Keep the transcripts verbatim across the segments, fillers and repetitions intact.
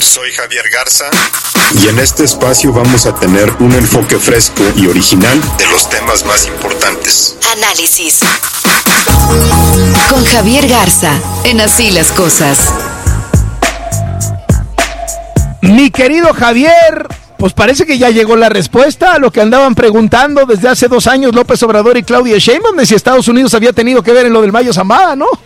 Soy Javier Garza y en este espacio vamos a tener un enfoque fresco y original de los temas más importantes. Análisis con Javier Garza en Así las Cosas. Mi querido Javier, pues parece que ya llegó la respuesta a lo que andaban preguntando desde hace dos años López Obrador y Claudia Sheinbaum, de si Estados Unidos había tenido que ver en lo del Mayo Zambada, ¿no?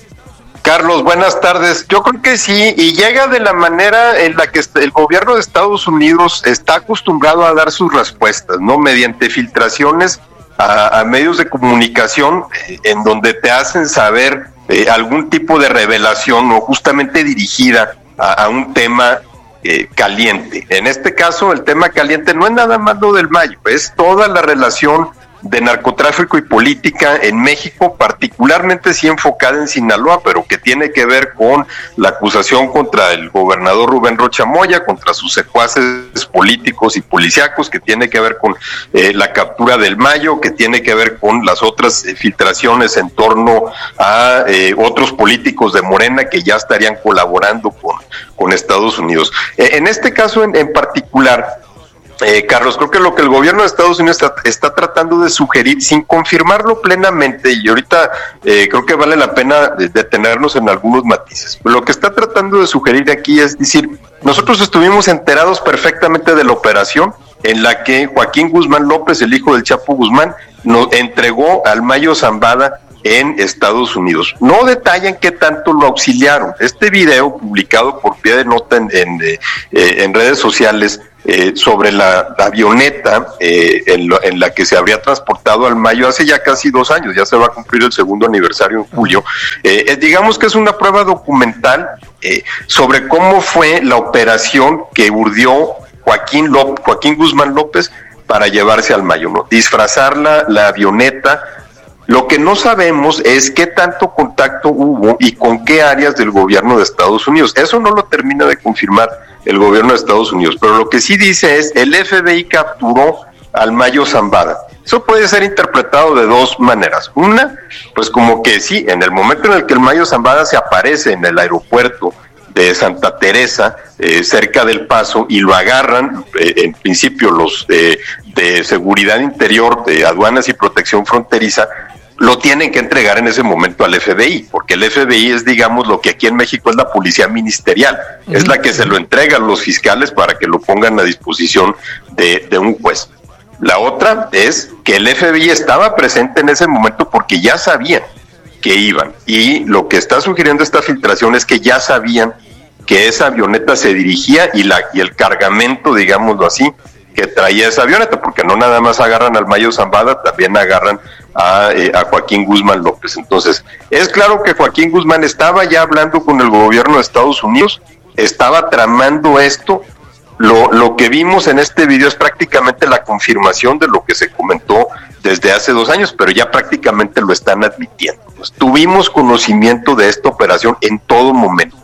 Carlos, buenas tardes. Yo creo que sí, y llega de la manera en la que el gobierno de Estados Unidos está acostumbrado a dar sus respuestas, ¿no? Mediante filtraciones a, a medios de comunicación eh, en donde te hacen saber eh, algún tipo de revelación o justamente dirigida a, a un tema eh, caliente. En este caso, el tema caliente no es nada más lo del Mayo, es toda la relación de narcotráfico y política en México, particularmente sí enfocada en Sinaloa, pero que tiene que ver con la acusación contra el gobernador Rubén Rocha Moya, contra sus secuaces políticos y policíacos, que tiene que ver con eh, la captura del Mayo, que tiene que ver con las otras eh, filtraciones en torno a eh, otros políticos de Morena que ya estarían colaborando con, con Estados Unidos. Eh, en este caso en, en particular, Eh, Carlos, creo que lo que el gobierno de Estados Unidos está, está tratando de sugerir, sin confirmarlo plenamente, y ahorita eh, creo que vale la pena detenernos en algunos matices, lo que está tratando de sugerir aquí es decir, nosotros estuvimos enterados perfectamente de la operación en la que Joaquín Guzmán López, el hijo del Chapo Guzmán, nos entregó al Mayo Zambada en Estados Unidos. No detallan qué tanto lo auxiliaron. Este video publicado por pie de nota en, en, eh, en redes sociales eh, sobre la, la avioneta eh, en, lo, en la que se habría transportado al Mayo hace ya casi dos años, ya se va a cumplir el segundo aniversario en julio, eh, eh, digamos que es una prueba documental eh, sobre cómo fue la operación que urdió Joaquín, López, Joaquín Guzmán López para llevarse al Mayo, ¿no? Disfrazar la, la avioneta. Lo que no sabemos es qué tanto contacto hubo y con qué áreas del gobierno de Estados Unidos. Eso no lo termina de confirmar el gobierno de Estados Unidos, pero lo que sí dice es el F B I capturó al Mayo Zambada. Eso puede ser interpretado de dos maneras. Una, pues como que sí, en el momento en el que el Mayo Zambada se aparece en el aeropuerto de Santa Teresa, eh, cerca del Paso, y lo agarran, eh, en principio los eh, de Seguridad Interior, de Aduanas y Protección Fronteriza, lo tienen que entregar en ese momento al F B I, porque el F B I es, digamos, lo que aquí en México es la policía ministerial, uh-huh. Es la que se lo entrega a los fiscales para que lo pongan a disposición de, de un juez. La otra es que el F B I estaba presente en ese momento porque ya sabían que iban, y lo que está sugiriendo esta filtración es que ya sabían que esa avioneta se dirigía y, la, y el cargamento, digámoslo así, que traía esa avioneta, porque no nada más agarran al Mayo Zambada, también agarran a, eh, a Joaquín Guzmán López. Entonces, es claro que Joaquín Guzmán estaba ya hablando con el gobierno de Estados Unidos, estaba tramando esto. Lo, lo que vimos en este video es prácticamente la confirmación de lo que se comentó desde hace dos años, pero ya prácticamente lo están admitiendo. Pues, tuvimos conocimiento de esta operación en todo momento.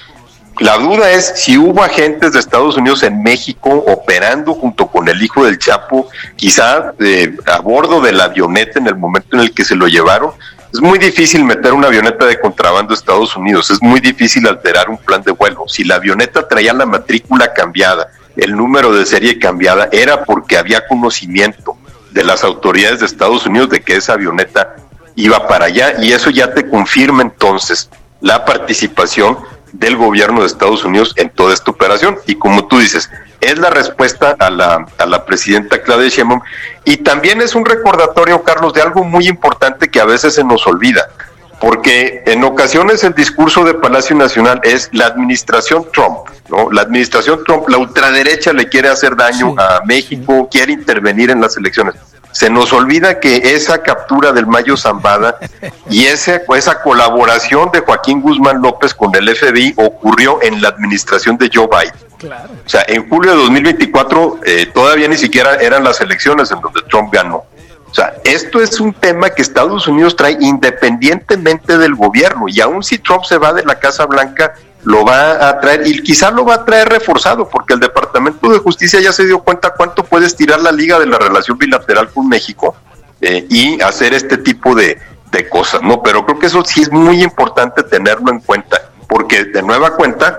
La duda es si hubo agentes de Estados Unidos en México operando junto con el hijo del Chapo, quizá eh, a bordo de la avioneta en el momento en el que se lo llevaron. Es muy difícil meter una avioneta de contrabando a Estados Unidos, es muy difícil alterar un plan de vuelo. Si la avioneta traía la matrícula cambiada, el número de serie cambiada, era porque había conocimiento de las autoridades de Estados Unidos de que esa avioneta iba para allá, y eso ya te confirma entonces la participación del gobierno de Estados Unidos en toda esta operación. Y como tú dices, es la respuesta a la, a la presidenta Claudia Sheinbaum, y también es un recordatorio, Carlos, de algo muy importante que a veces se nos olvida, porque en ocasiones el discurso de Palacio Nacional es la administración Trump, ¿no? La administración Trump, la ultraderecha le quiere hacer daño sí, a México, sí. Quiere intervenir en las elecciones. Se nos olvida que esa captura del Mayo Zambada y ese, esa colaboración de Joaquín Guzmán López con el F B I ocurrió en la administración de Joe Biden. Claro. O sea, en julio de dos mil veinticuatro eh, todavía ni siquiera eran las elecciones en donde Trump ganó. O sea, esto es un tema que Estados Unidos trae independientemente del gobierno, y aun si Trump se va de la Casa Blanca, lo va a traer, y quizás lo va a traer reforzado, porque el Departamento de Justicia ya se dio cuenta cuánto puede estirar la liga de la relación bilateral con México eh, y hacer este tipo de, de cosas, ¿no? Pero creo que eso sí es muy importante tenerlo en cuenta, porque de nueva cuenta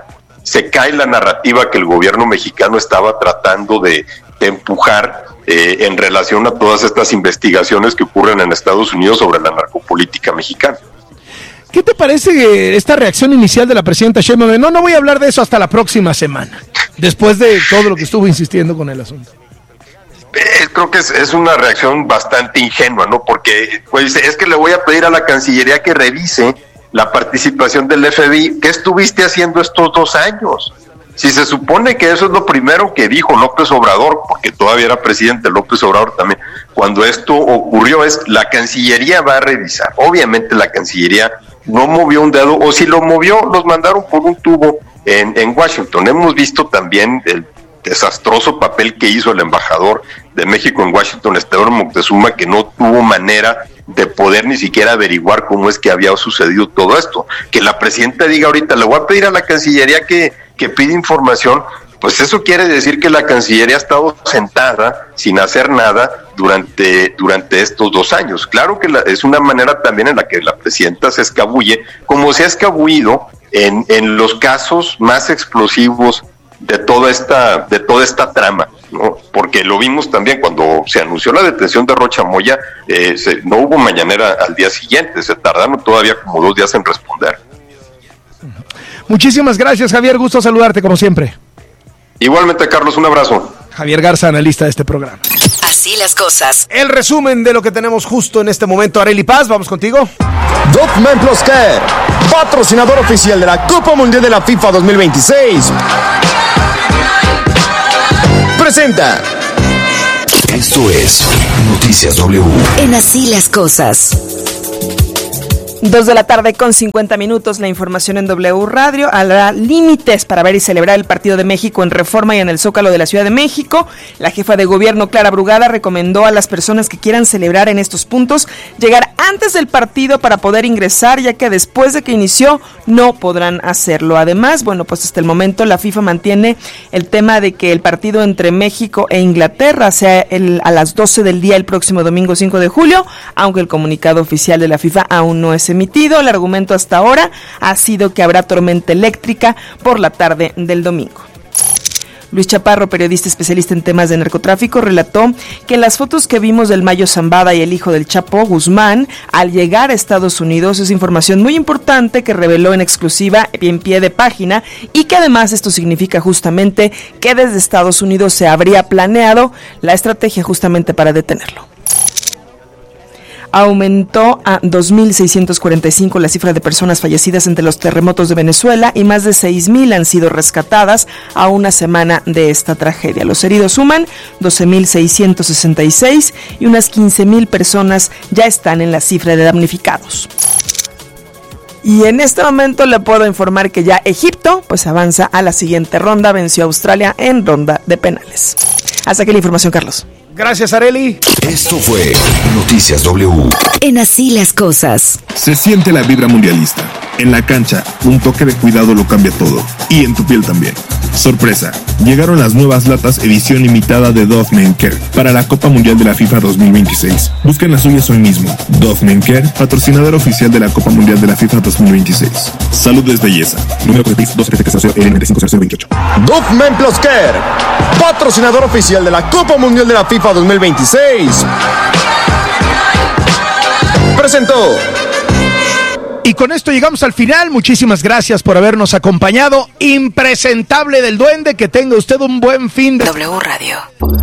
se cae la narrativa que el gobierno mexicano estaba tratando de, de empujar eh, en relación a todas estas investigaciones que ocurren en Estados Unidos sobre la narcopolítica mexicana. ¿Qué te parece esta reacción inicial de la presidenta Sheinbaum? No, no voy a hablar de eso hasta la próxima semana, después de todo lo que estuvo insistiendo con el asunto. Eh, creo que es, es una reacción bastante ingenua, ¿no? Porque pues, es que le voy a pedir a la Cancillería que revise la participación del F B I. ¿Qué estuviste haciendo estos dos años? Si se supone que eso es lo primero que dijo López Obrador, porque todavía era presidente López Obrador también, cuando esto ocurrió, es la Cancillería va a revisar. Obviamente la Cancillería no movió un dedo, o si lo movió, los mandaron por un tubo en, en Washington. Hemos visto también el desastroso papel que hizo el embajador de México en Washington, Esteban Moctezuma, que no tuvo manera de poder ni siquiera averiguar cómo es que había sucedido todo esto. Que la presidenta diga ahorita, le voy a pedir a la Cancillería que, que pida información, pues eso quiere decir que la Cancillería ha estado sentada sin hacer nada durante, durante estos dos años. Claro que la, es una manera también en la que la presidenta se escabulle, como se ha escabullido en, en los casos más explosivos de toda esta de toda esta trama, ¿no? Porque lo vimos también cuando se anunció la detención de Rocha Moya, eh, se, no hubo mañanera al día siguiente, se tardaron todavía como dos días en responder. Muchísimas gracias, Javier, gusto saludarte como siempre. Igualmente, Carlos, un abrazo. Javier Garza, analista de este programa. Así las cosas. El resumen de lo que tenemos justo en este momento. Arely Paz, vamos contigo. Document Plus Care, patrocinador oficial de la Copa Mundial de la FIFA dos mil veintiséis, presenta. Esto es Noticias W. En Así las cosas. Dos de la tarde con cincuenta minutos, la información en W Radio. Habrá límites para ver y celebrar el partido de México en Reforma y en el Zócalo de la Ciudad de México. La jefa de gobierno, Clara Brugada, recomendó a las personas que quieran celebrar en estos puntos llegar antes del partido para poder ingresar, ya que después de que inició no podrán hacerlo. Además, bueno, pues hasta el momento la FIFA mantiene el tema de que el partido entre México e Inglaterra sea el, a las doce del día el próximo domingo cinco de julio, aunque el comunicado oficial de la FIFA aún no es emitido. El argumento hasta ahora ha sido que habrá tormenta eléctrica por la tarde del domingo. Luis Chaparro, periodista especialista en temas de narcotráfico, relató que las fotos que vimos del Mayo Zambada y el hijo del Chapo Guzmán al llegar a Estados Unidos es información muy importante que reveló en exclusiva en pie de página, y que además esto significa justamente que desde Estados Unidos se habría planeado la estrategia justamente para detenerlo. Aumentó a dos mil seiscientos cuarenta y cinco la cifra de personas fallecidas entre los terremotos de Venezuela y más de seis mil han sido rescatadas a una semana de esta tragedia. Los heridos suman doce mil seiscientos sesenta y seis y unas quince mil personas ya están en la cifra de damnificados. Y en este momento le puedo informar que ya Egipto pues avanza a la siguiente ronda, venció a Australia en ronda de penales. Hasta aquí la información, Carlos. Gracias, Arely. Esto fue Noticias W. En Así las cosas. Se siente la vibra mundialista. En la cancha, un toque de cuidado lo cambia todo. Y en tu piel también. Sorpresa, llegaron las nuevas latas edición limitada de Dove Men Care para la Copa Mundial de la FIFA dos mil veintiséis. Busquen las suyas hoy mismo. Dove Men Care, patrocinador oficial de la Copa Mundial de la FIFA dos mil veintiséis. Salud es belleza. Número de P I S dos siete cero cero nueve cinco cero cero veintiocho. Document Plus Care, patrocinador oficial de la Copa Mundial de la FIFA dos mil veintiséis, presentó. Y con esto llegamos al final. Muchísimas gracias por habernos acompañado. Impresentable del Duende, que tenga usted un buen fin de... W Radio.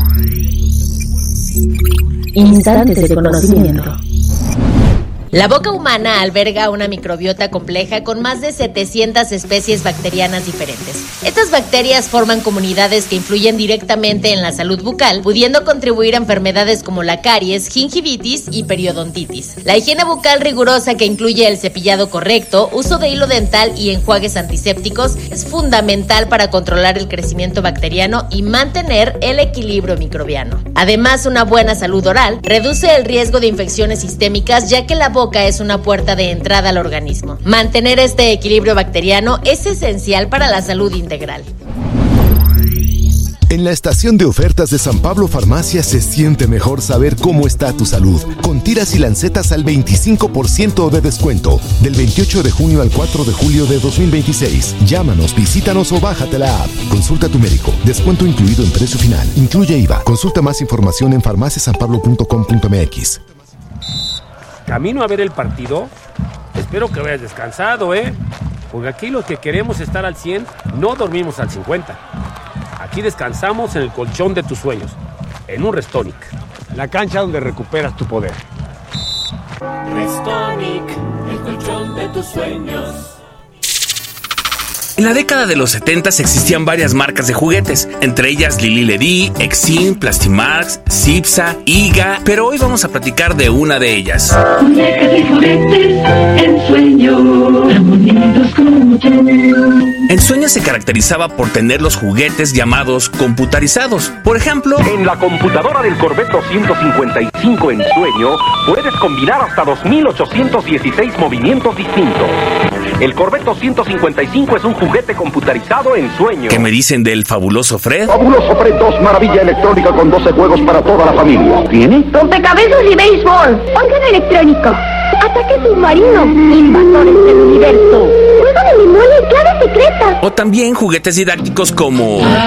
Instantes de conocimiento. La boca humana alberga una microbiota compleja con más de setecientas especies bacterianas diferentes. Estas bacterias forman comunidades que influyen directamente en la salud bucal, pudiendo contribuir a enfermedades como la caries, gingivitis y periodontitis. La higiene bucal rigurosa, que incluye el cepillado correcto, uso de hilo dental y enjuagues antisépticos, es fundamental para controlar el crecimiento bacteriano y mantener el equilibrio microbiano. Además, una buena salud oral reduce el riesgo de infecciones sistémicas, ya que la boca es una puerta de entrada al organismo. Mantener este equilibrio bacteriano es esencial para la salud integral. En la estación de ofertas de San Pablo Farmacia se siente mejor saber cómo está tu salud. Con tiras y lancetas al veinticinco por ciento de descuento. Del veintiocho de junio al cuatro de julio de dos mil veintiséis. Llámanos, visítanos o bájate la app. Consulta a tu médico. Descuento incluido en precio final. Incluye I V A. Consulta más información en farmacia san pablo punto com punto m x. ¿Camino a ver el partido? Espero que vayas descansado, ¿eh? Porque aquí los que queremos estar al cien no dormimos al cincuenta. Aquí descansamos en el colchón de tus sueños, en un Restonic. La cancha donde recuperas tu poder. Restonic, el colchón de tus sueños. En la década de los setenta existían varias marcas de juguetes, entre ellas Lili Ledy, Exim, Plastimax, Cipsa, Iga, pero hoy vamos a platicar de una de ellas. Muñecas y juguetes, en sueño, tan bonitos como yo. Ensueño se caracterizaba por tener los juguetes llamados computarizados. Por ejemplo, en la computadora del Corvette doscientos cincuenta y cinco Ensueño puedes combinar hasta dos mil ochocientos dieciséis movimientos distintos. El Corvette doscientos cincuenta y cinco es un juguete computarizado Ensueño. ¿Qué me dicen del fabuloso Fred? Fabuloso Fred dos, maravilla electrónica con doce juegos para toda la familia. ¿Tiene? Rompecabezas y béisbol. Órgano electrónico. Ataque submarino. Invasores del universo. Juego de memoria y claves secretas. O también juguetes didácticos como